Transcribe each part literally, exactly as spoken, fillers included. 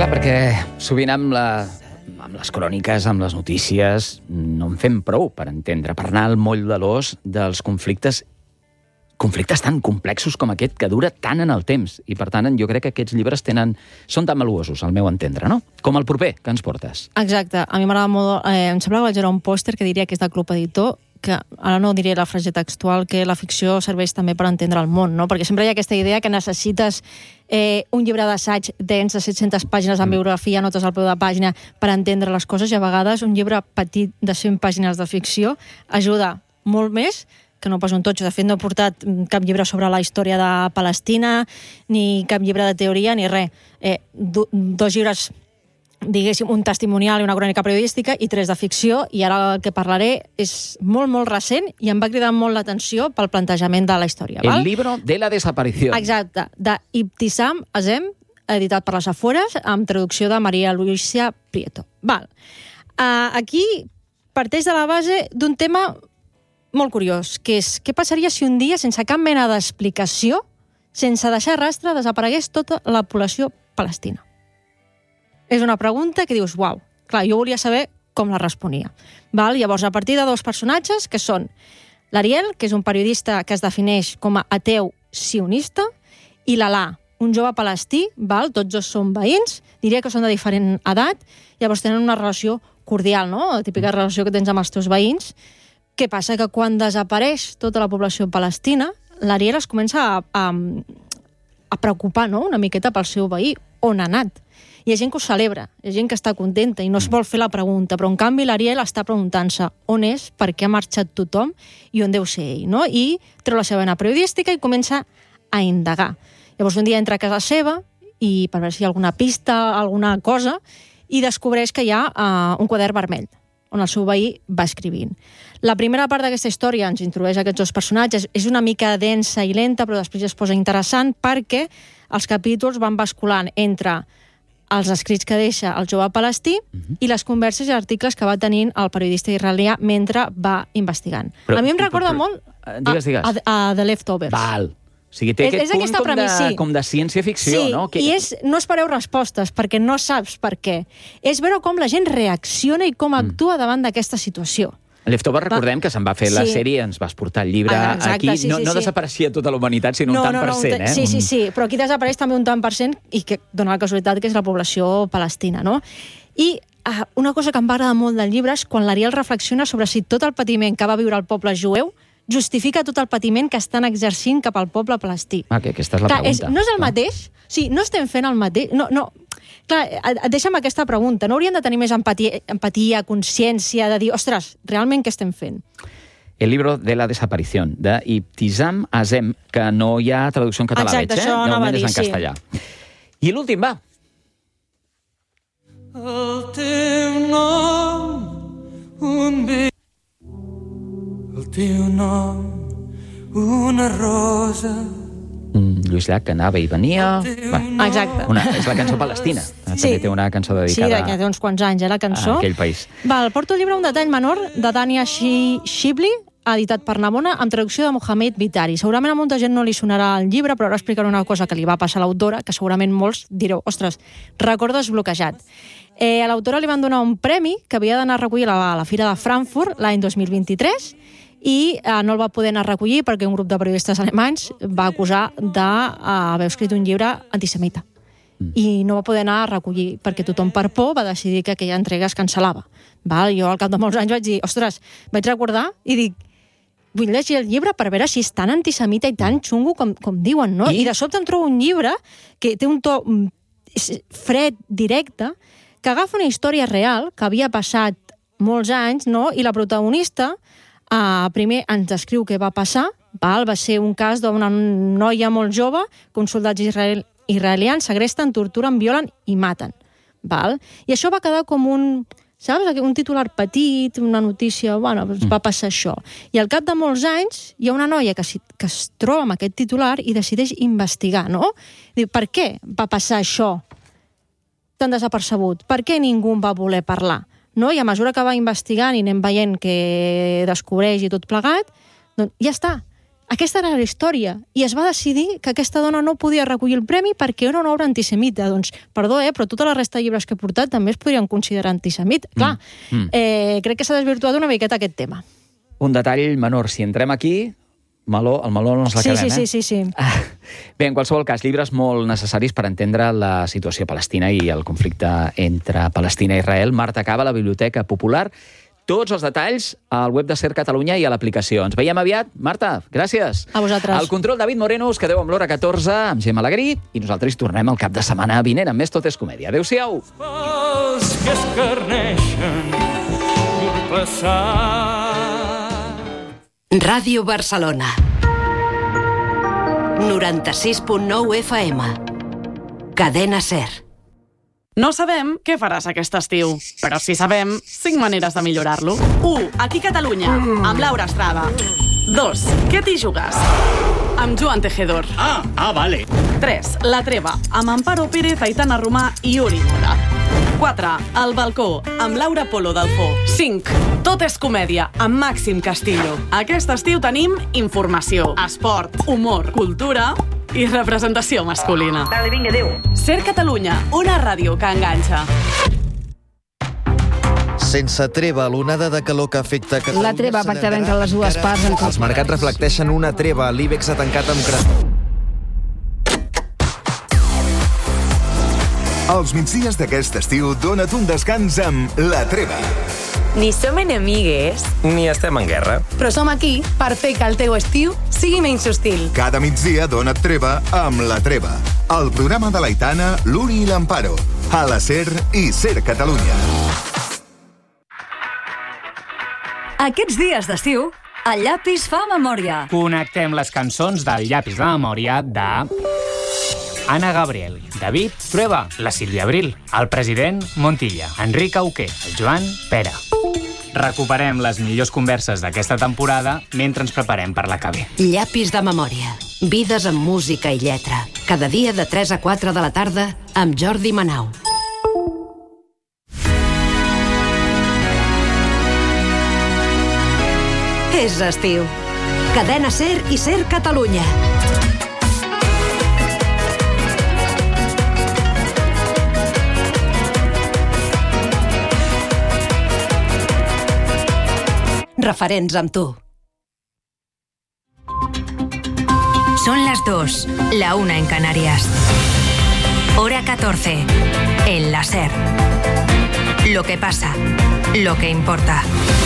Clar, perquè sovint amb, la, amb les cròniques, amb les notícies, no en fem prou per entendre, per anar al moll de l'os dels conflictes conflictes tan complexos com aquest, que dura tant en el temps. I, per tant, jo crec que aquests llibres tenen, són tan valuosos, al meu entendre, no? Com el proper que ens portes. Exacte. A mi m'agrada molt... Eh, em sembla que vaig veure un pòster que diria que és del Club Editor, que ara no diré la frase textual, que la ficció serveix també per entendre el món, no? Perquè sempre hi ha aquesta idea que necessites eh, un llibre d'assaig dens de set-centes pàgines amb biografia, notes al peu de pàgina, per entendre les coses, i a vegades un llibre petit de cent pàgines de ficció ajuda molt més que no pas un totxo. De fet, no he portat cap llibre sobre la història de Palestina, ni cap llibre de teoria, ni res. Eh, do, dos llibres, diguéssim, un testimonial i una crònica periodística, i tres de ficció, i ara el que parlaré és molt, molt recent, i em va cridar molt l'atenció pel plantejament de la història. El val? libro de la desaparició. Exacte, de Ibtissam Azem, editat per Les Afueres, amb traducció de Maria Luisa Prieto. Val. Uh, aquí parteix de la base d'un tema molt curiós, que és què passaria si un dia, sense cap mena d'explicació, sense deixar rastre, desaparegués tota la població palestina. És una pregunta que dius, uau, clar, jo volia saber com la responia. Val? Llavors, a partir de dos personatges, que són l'Ariel, que és un periodista que es defineix com a ateu sionista, i l'Alà, un jove palestí, val? Tots dos són veïns, diria que són de diferent edat, llavors tenen una relació cordial, no? La típica relació que tens amb els teus veïns. Què passa? Que quan desapareix tota la població palestina, l'Ariel es comença a, a, a preocupar, no?, una miqueta pel seu veí, on ha anat. Hi ha gent que ho celebra, hi ha gent que està contenta i no es vol fer la pregunta, però en canvi l'Ariel està preguntant-se on és, per què ha marxat tothom i on deu ser ell, no? I treu la seva vena periodística i comença a indagar. Llavors un dia entra a casa seva i per veure si hi ha alguna pista, alguna cosa, i descobreix que hi ha uh, un quadern vermell on el seu veí va escrivint. La primera part d'aquesta història ens introdueix aquests dos personatges. És una mica densa i lenta, però després es posa interessant perquè els capítols van basculant entre els escrits que deixa el jove palestí uh-huh. i les converses i articles que va tenint el periodista israelià mentre va investigant. Però, a mi em recorda però, molt digues, digues. A, a, a The Leftovers. Val. O sigui, té aquest punt com de, sí. com de ciència-ficció, sí, no? Que... i és, no espereu respostes, perquè no saps per què. És veure com la gent reacciona i com actua mm. davant d'aquesta situació. Leftover, recordem que se'n va fer sí. la sèrie, ens vas portar el llibre ah, exacte, aquí. Sí, no, sí, no sí. desapareixia tota la humanitat, sinó no, un tant no, no, per cent, eh? Sí, sí, sí, però aquí desapareix també un tant per cent, i que dona la casualitat que és la població palestina, no? I uh, una cosa que em va agradar molt del llibre és quan l'Ariel reflexiona sobre si tot el patiment que va viure el poble jueu justifica tot el patiment que estan exercint cap al poble palestí. Ah, que aquesta és la clar, pregunta. És, no és el mateix? Sí, no estem fent el mateix? No, no. Clar, deixa'm aquesta pregunta. No hauríem de tenir més empatia, empatia, consciència, de dir, ostres, realment què estem fent? El libro de la desaparición, de Ibtissam Azem, que no hi ha traducció en català, exacte, veig, eh? Això de moment és en sí. castellà. I l'últim, va. El teu nom, un bé el teu nom, una rosa. Mm, Lluís Llach, que anava i venia. Va, exacte. Una, és la cançó palestina. Sí. També té una cançó dedicada sí, que té uns quants anys, eh, la cançó. a aquell país. Val, porto el llibre Un detall menor, de Dania Shibli, editat per Navona, amb traducció de Mohamed Vitari. Segurament a molta gent no li sonarà el llibre, però ara explicaré una cosa que li va passar a l'autora, que segurament molts direu, ostres, recordes bloquejat. Eh, a l'autora li van donar un premi que havia d'anar a recollir a la, a la Fira de Frankfurt l'any dos mil vint-i-tres, i eh, no el va poder anar a recollir perquè un grup de periodistes alemanys va acusar d'haver escrit un llibre antisemita. Mm. I no va poder anar a recollir perquè tothom per por va decidir que aquella entrega es cancel·lava. Val? Jo al cap de molts anys vaig dir, ostres, vaig recordar i dic, vull llegir el llibre per veure si és tan antisemita i tan xungo com, com diuen, no? I? I de sobte em trobo un llibre que té un to fred, directe, que agafa una història real que havia passat molts anys, no? I la protagonista Uh, primer ens descriu què va passar, val? Va ser un cas d'una noia molt jove que uns soldats israel israelians segresten, torturen, violen i maten. Val? I això va quedar com un, saps, un titular petit, una notícia, bueno, doncs va passar això. I al cap de molts anys hi ha una noia que, si, que es troba amb aquest titular i decideix investigar, no? Diu, per què va passar això tan desapercebut? Per què ningú en va voler parlar? No? I a mesura que va investigant i anem veient que descobreix i tot plegat, doncs ja està. aquesta era la història, i es va decidir que aquesta dona no podia recollir el premi perquè era una obra antisemita. Doncs, perdó, eh, però tota la resta de llibres que he portat també es podrien considerar antisemit. Mm. Clar, mm. Eh, crec que s'ha desvirtuat una miqueta aquest tema. Un detall menor, si entrem aquí, meló, el meló no ens la sí, quedem, sí, eh? sí, sí, sí. Ah, bé, en qualsevol cas, llibres molt necessaris per entendre la situació palestina i el conflicte entre Palestina i Israel. Marta Cava, la Biblioteca Popular. Tots els detalls al web de Ser Catalunya i a l'aplicació. Ens veiem aviat. Marta, gràcies. A vosaltres. Al control, David Moreno, us quedeu amb l'hora catorze, amb Gemma Alegrí, i nosaltres tornem el cap de setmana vinent amb més Tot és Comèdia. Adéu-siau. Els que escarneixen llur passat. Ràdio Barcelona. noranta-sis punt nou F M. Cadena Ser. No sabem què faràs aquest estiu, però sí sabem cinc maneres de millorar-lo. u. Aquí Catalunya, amb Laura Estrada. dos. Què t'hi jugues? Amb Joan Tejedor. Ah, ah, vale. tres. La Treva, amb Amparo Pérez, Aitana Romà i Uri Mora. quatre. El Balcó, amb Laura Polo Dalfó. cinc. Tot és comèdia, amb Màxim Castillo. Aquest estiu tenim informació, esport, humor, cultura i representació masculina. Vale, vinga, adéu. Ser Catalunya, una ràdio que enganxa. Sense treva, l'onada de calor que afecta Catalunya... La treva pactada entre les dues parts... En... Els mercats reflecteixen una treva. L'Ibex ha tancat amb... Els migdies d'aquest estiu dona't un descans amb La Treva. Ni som enemigues, ni estem en guerra. Però som aquí per fer que el teu estiu sigui menys hostil. Cada migdia dona't treva amb La Treva. El programa de l'Aitana, l'Uri i l'Amparo. A la Ser i Ser Catalunya. Aquests dies d'estiu, el llapis fa memòria. Connectem les cançons del llapis de memòria de... Anna Gabriel, David Trueba, la Sílvia Abril, el president Montilla, Enric Auqué, el Joan Pera. Recuperem les millors converses d'aquesta temporada mentre ens preparem per la que ve. Llapis de memòria. Vides amb música i lletra. Cada dia de tres a quatre de la tarda amb Jordi Manau. És estiu. Cadena Ser i Ser Catalunya. Referents amb tu. Son las dos, la una en Canarias. Hora catorce, en la Ser. Lo que pasa, lo que importa.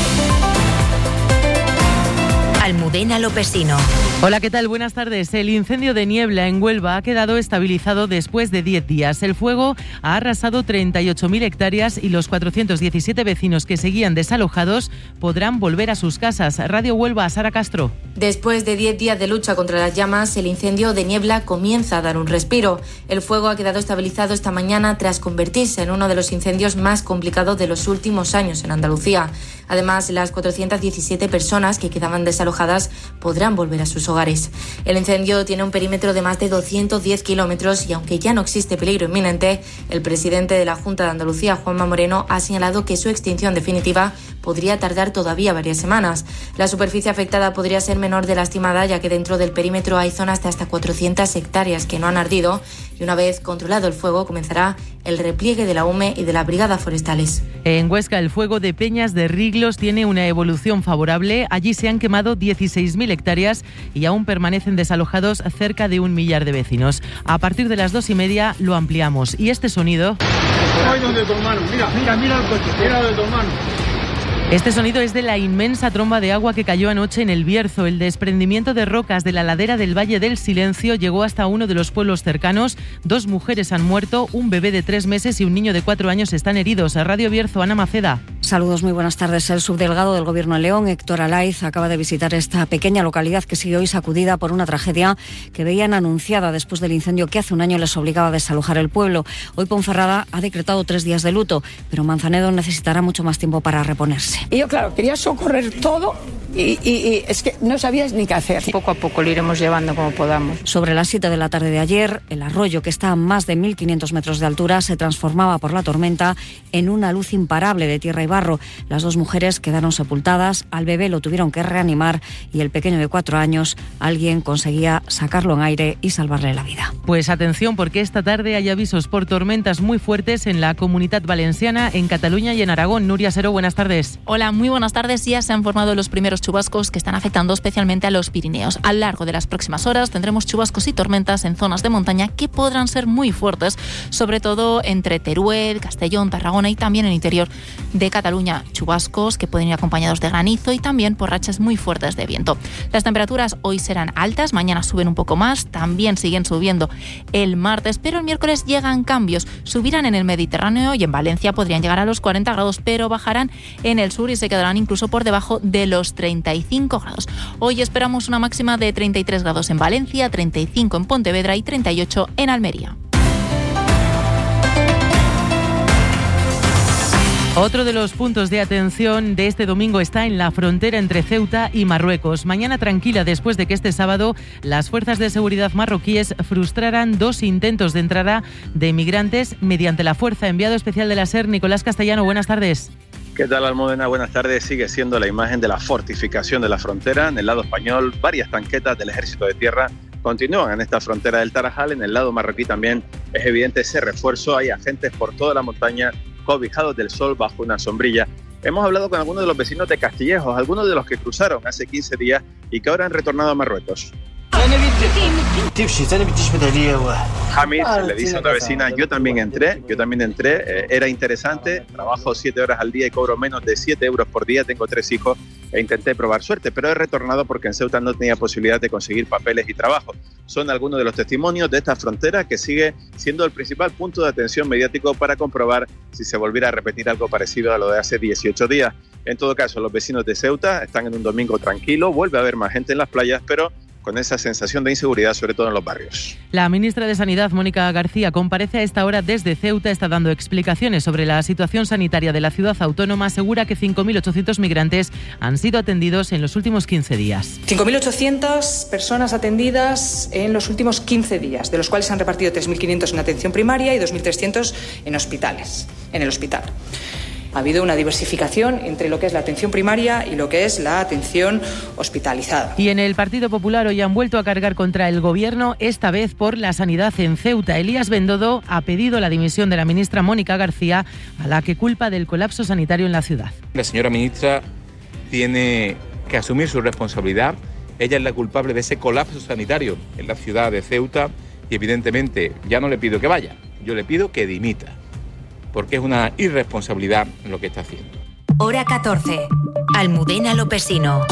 Almudena Lopesino. Hola, ¿qué tal? Buenas tardes. El incendio de Niebla en Huelva ha quedado estabilizado después de diez días. El fuego ha arrasado treinta y ocho mil hectáreas y los cuatrocientos diecisiete vecinos que seguían desalojados podrán volver a sus casas. Radio Huelva, Sara Castro. Después de diez días de lucha contra las llamas, el incendio de Niebla comienza a dar un respiro. El fuego ha quedado estabilizado esta mañana tras convertirse en uno de los incendios más complicados de los últimos años en Andalucía. Además, las cuatrocientas diecisiete personas que quedaban desalojadas podrán volver a sus hogares. El incendio tiene un perímetro de más de doscientos diez kilómetros y aunque ya no existe peligro inminente, el presidente de la Junta de Andalucía, Juanma Moreno, ha señalado que su extinción definitiva podría tardar todavía varias semanas. La superficie afectada podría ser menor de la estimada, ya que dentro del perímetro hay zonas de hasta cuatrocientas hectáreas que no han ardido y una vez controlado el fuego comenzará el repliegue de la U M E y de las brigadas forestales. En Huesca, el fuego de Peñas de Riglos tiene una evolución favorable. Allí se han quemado dieciséis mil hectáreas y aún permanecen desalojados cerca de un millar de vecinos. A partir de las dos y media lo ampliamos. Y este sonido... Ay, donde tu hermano. Mira, mira, mira el coche. Mira de tu hermano. Este sonido es de la inmensa tromba de agua que cayó anoche en El Bierzo. El desprendimiento de rocas de la ladera del Valle del Silencio llegó hasta uno de los pueblos cercanos. Dos mujeres han muerto, un bebé de tres meses y un niño de cuatro años están heridos. A Radio Bierzo, Ana Maceda. Saludos, muy buenas tardes. El subdelegado del Gobierno de León, Héctor Alaiz, acaba de visitar esta pequeña localidad que sigue hoy sacudida por una tragedia que veían anunciada después del incendio que hace un año les obligaba a desalojar el pueblo. Hoy Ponferrada ha decretado tres días de luto, pero Manzanedo necesitará mucho más tiempo para reponerse. Y yo, claro, quería socorrer todo y, y, y es que no sabías ni qué hacer. Poco a poco lo iremos llevando como podamos. Sobre las siete de la tarde de ayer, el arroyo, que está a más de mil quinientos metros de altura, se transformaba por la tormenta en una luz imparable de tierra y barro. Las dos mujeres quedaron sepultadas, al bebé lo tuvieron que reanimar y el pequeño de cuatro años, alguien conseguía sacarlo en aire y salvarle la vida. Pues atención, porque esta tarde hay avisos por tormentas muy fuertes en la Comunitat Valenciana, en Cataluña y en Aragón. Nuria Sero, buenas tardes. Hola, muy buenas tardes. Ya se han formado los primeros chubascos que están afectando especialmente a los Pirineos. A lo largo de las próximas horas tendremos chubascos y tormentas en zonas de montaña que podrán ser muy fuertes, sobre todo entre Teruel, Castellón, Tarragona y también en el interior de Cataluña. Chubascos que pueden ir acompañados de granizo y también por rachas muy fuertes de viento. Las temperaturas hoy serán altas, mañana suben un poco más, también siguen subiendo el martes, pero el miércoles llegan cambios. Subirán en el Mediterráneo y en Valencia podrían llegar a los cuarenta grados, pero bajarán en el sur y se quedarán incluso por debajo de los treinta y cinco grados. Hoy esperamos una máxima de treinta y tres grados en Valencia, treinta y cinco en Pontevedra y treinta y ocho en Almería. Otro de los puntos de atención de este domingo está en la frontera entre Ceuta y Marruecos. Mañana tranquila después de que este sábado las fuerzas de seguridad marroquíes frustraran dos intentos de entrada de migrantes mediante la fuerza. Enviado especial de la SER, Nicolás Castellano, buenas tardes. ¿Qué tal, Almudena? Buenas tardes. Sigue siendo la imagen de la fortificación de la frontera. En el lado español, varias tanquetas del Ejército de Tierra continúan en esta frontera del Tarajal. En el lado marroquí también es evidente ese refuerzo. Hay agentes por toda la montaña cobijados del sol bajo una sombrilla. Hemos hablado con algunos de los vecinos de Castillejos, algunos de los que cruzaron hace quince días y que ahora han retornado a Marruecos. Jamis le dice a una vecina, yo también entré, yo también entré, eh, era interesante, trabajo siete horas al día y cobro menos de siete euros por día, tengo tres hijos e intenté probar suerte, pero he retornado porque en Ceuta no tenía posibilidad de conseguir papeles y trabajo. Son algunos de los testimonios de esta frontera que sigue siendo el principal punto de atención mediático para comprobar si se volviera a repetir algo parecido a lo de hace dieciocho días. En todo caso, los vecinos de Ceuta están en un domingo tranquilo, vuelve a haber más gente en las playas, pero con esa sensación de inseguridad, sobre todo en los barrios. La ministra de Sanidad, Mónica García, comparece a esta hora desde Ceuta, está dando explicaciones sobre la situación sanitaria de la ciudad autónoma, asegura que cinco mil ochocientos migrantes han sido atendidos en los últimos quince días. cinco mil ochocientas personas atendidas en los últimos quince días, de los cuales se han repartido tres mil quinientos en atención primaria y dos mil trescientos en hospitales, en el hospital. Ha habido una diversificación entre lo que es la atención primaria y lo que es la atención hospitalizada. Y en el Partido Popular hoy han vuelto a cargar contra el Gobierno, esta vez por la sanidad en Ceuta. Elías Bendodo ha pedido la dimisión de la ministra Mónica García, a la que culpa del colapso sanitario en la ciudad. La señora ministra tiene que asumir su responsabilidad. Ella es la culpable de ese colapso sanitario en la ciudad de Ceuta y evidentemente ya no le pido que vaya, yo le pido que dimita, porque es una irresponsabilidad en lo que está haciendo. Hora catorce. Almudena Lopesino.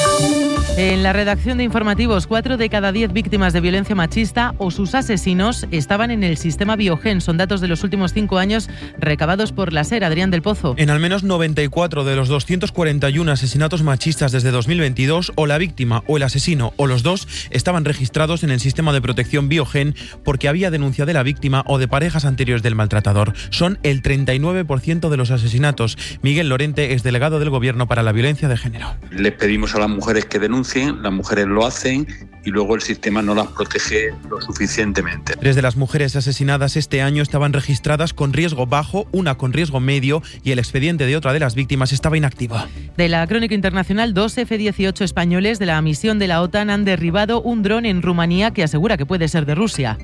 En la redacción de informativos, cuatro de cada diez víctimas de violencia machista o sus asesinos estaban en el sistema Biogen. Son datos de los últimos cinco años recabados por la SER. Adrián del Pozo. En al menos noventa y cuatro de los doscientos cuarenta y uno asesinatos machistas desde dos mil veintidós, o la víctima o el asesino o los dos estaban registrados en el sistema de protección Biogen porque había denuncia de la víctima o de parejas anteriores del maltratador. Son el treinta y nueve por ciento de los asesinatos. Miguel Lorente es delegado del Gobierno para la violencia de género. Les pedimos a las mujeres que denuncien, las mujeres lo hacen y luego el sistema no las protege lo suficientemente. Tres de las mujeres asesinadas este año estaban registradas con riesgo bajo, una con riesgo medio y el expediente de otra de las víctimas estaba inactivo. De la crónica internacional, dos efe dieciocho españoles de la misión de la OTAN han derribado un dron en Rumanía que asegura que puede ser de Rusia.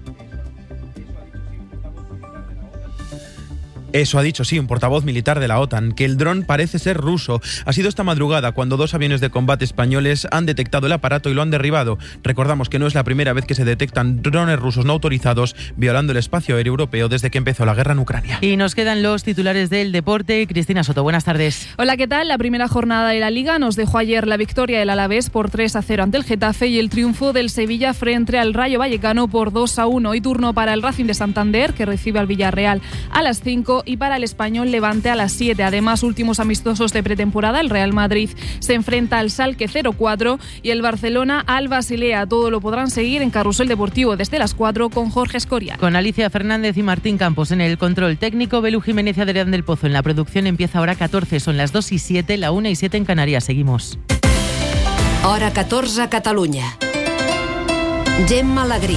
Eso ha dicho, sí, un portavoz militar de la OTAN, que el dron parece ser ruso. Ha sido esta madrugada cuando dos aviones de combate españoles han detectado el aparato y lo han derribado. Recordamos que no es la primera vez que se detectan drones rusos no autorizados violando el espacio aéreo europeo desde que empezó la guerra en Ucrania. Y nos quedan los titulares del deporte. Cristina Soto, buenas tardes. Hola, ¿qué tal? La primera jornada de la Liga nos dejó ayer la victoria del Alavés por tres a cero ante el Getafe y el triunfo del Sevilla frente al Rayo Vallecano por dos a uno. Hoy turno para el Racing de Santander, que recibe al Villarreal a las cinco. ocho y para el Español Levante a las siete. Además, últimos amistosos de pretemporada, el Real Madrid se enfrenta al Schalke cero cuatro y el Barcelona al Basilea. Todo lo podrán seguir en Carrusel Deportivo desde las cuatro con Jorge Escorial. Con Alicia Fernández y Martín Campos en el control técnico, Belu Jiménez y Adrián del Pozo en la producción. Empieza hora catorce, son las dos y siete, la una y siete en Canarias. Seguimos. Hora catorze, Catalunya. Gemma Alegrí.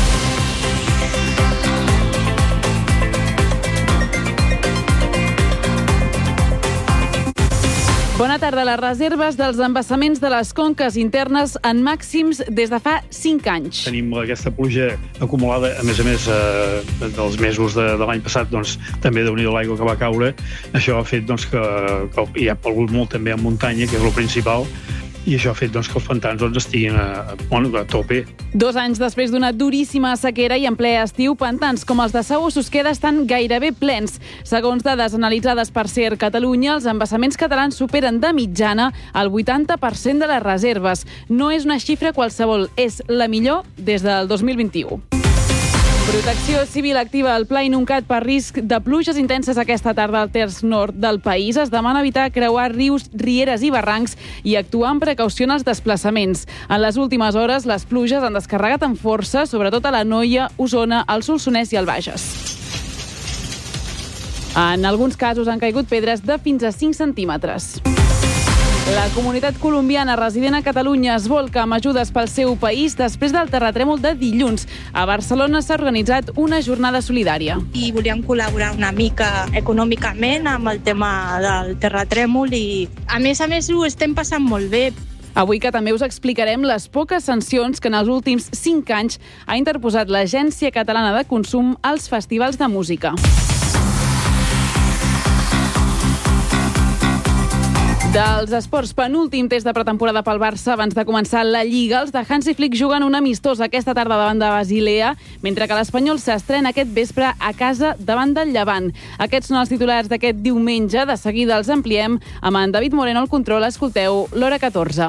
Bona tarda. Les reserves dels embassaments de les conques internes en màxims des de fa cinc anys. Tenim aquesta pluja acumulada, a més a més, eh, dels mesos de, de l'any passat, doncs, també déu-n'hi-do l'aigua que va caure. Això ha fet doncs, que, que hi ha plogut molt també en muntanya, que és el principal, i això ha fet doncs, que els pantans doncs, estiguin a, bueno, a tope. Dos anys després d'una duríssima sequera i en ple estiu, pantans com els de Sau o Susqueda estan gairebé plens. Segons dades analitzades per S E R Catalunya, els embassaments catalans superen de mitjana el vuitanta per cent de les reserves. No és una xifra qualsevol, és la millor des del dos mil vint-i-u. Protecció Civil activa el Pla Inuncat per risc de pluges intenses aquesta tarda al terç nord del país. Es demana evitar creuar rius, rieres i barrancs i actuar amb precaució en els desplaçaments. En les últimes hores, les pluges han descarregat amb força, sobretot a l'Anoia, Osona, el Solsonès i el Bages. En alguns casos han caigut pedres de fins a cinc centímetres. La comunitat colombiana resident a Catalunya es volca amb ajudes pel seu país després del terratrèmol de dilluns. A Barcelona s'ha organitzat una jornada solidària. I volíem col·laborar una mica econòmicament amb el tema del terratrèmol i, a més a més, ho estem passant molt bé. Avui que també us explicarem les poques sancions que en els últims cinc anys ha interposat l'Agència Catalana de Consum als festivals de música. Dels esports, penúltim test de pretemporada pel Barça abans de començar la Lliga. Els de Hansi Flick juguen un amistós aquesta tarda davant de Basilea, mentre que l'Espanyol s'estrena aquest vespre a casa davant del Llevant. Aquests són els titulars d'aquest diumenge. De seguida els ampliem amb en David Moreno al control. Escolteu l'hora catorze.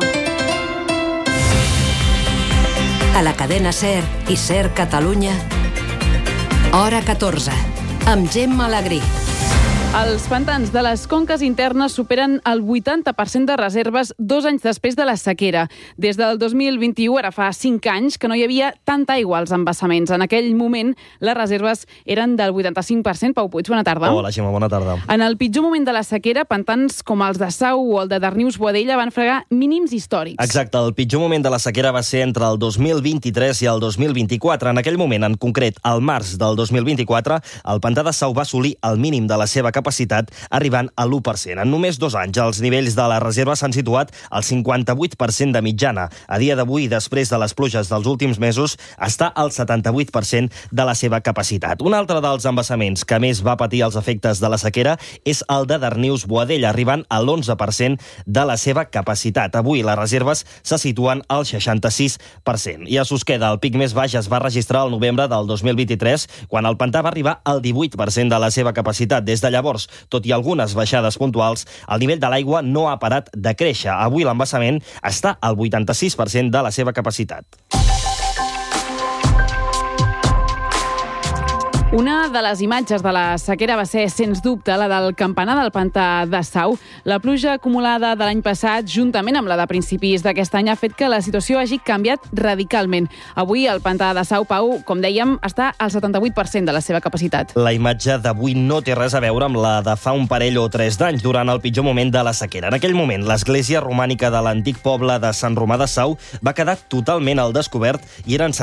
A la cadena S E R i S E R Catalunya, hora catorze, amb Gemma Alegrí. Els pantans de les conques internes superen el vuitanta per cent de reserves dos anys després de la sequera. Des del dos mil vint-i-u, ara fa cinc anys, que no hi havia tanta aigua als embassaments. En aquell moment, les reserves eren del vuitanta-cinc per cent. Pau Puig, bona tarda. Hola, Gemma, bona tarda. En el pitjor moment de la sequera, pantans com els de Sau o el de Darnius-Boadella van fregar mínims històrics. Exacte, el pitjor moment de la sequera va ser entre el dos mil vint-i-tres i el dos mil vint-i-quatre. En aquell moment, en concret, al març del dos mil vint-i-quatre, el pantà de Sau va assolir el mínim de la seva capacitat, arribant a l'u per cent. En només dos anys, els nivells de la reserva s'han situat al cinquanta-vuit per cent de mitjana. A dia d'avui, després de les pluges dels últims mesos, està al setanta-vuit per cent de la seva capacitat. Un altre dels embassaments que més va patir els efectes de la sequera és el de Darnius-Boadella, arribant a l'onze per cent de la seva capacitat. Avui, les reserves se situen al seixanta-sis per cent. I a Susqueda, el pic més baix es va registrar al novembre del dos mil vint-i-tres, quan el pantà va arribar al divuit per cent de la seva capacitat. Des de llavors, tot i algunes baixades puntuals, el nivell de l'aigua no ha parat de créixer. Avui l'embassament està al vuitanta-sis per cent de la seva capacitat. Una de les imatges de la sequera va ser, sens dubte, la del campanar del pantà de Sau. La pluja acumulada de l'any passat, juntament amb la de principis d'aquest any, ha fet que la situació hagi canviat radicalment. Avui el pantà de Sau, Pau, com dèiem, està al setanta-vuit per cent de la seva capacitat. La imatge d'avui no té res a veure amb la de fa un parell o tres d'anys, durant el pitjor moment de la sequera. En aquell moment, l'església romànica de l'antic poble de Sant Romà de Sau va quedar totalment al descobert i eren